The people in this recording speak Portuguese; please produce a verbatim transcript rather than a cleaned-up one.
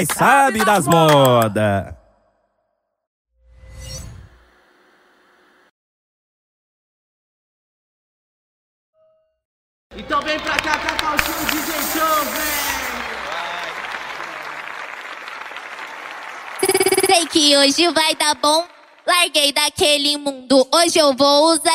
sabe das modas. Então vem pra cá, Cacau Show, D J Show, vem! Sei que hoje vai dar bom. Larguei daquele mundo, hoje eu vou usar.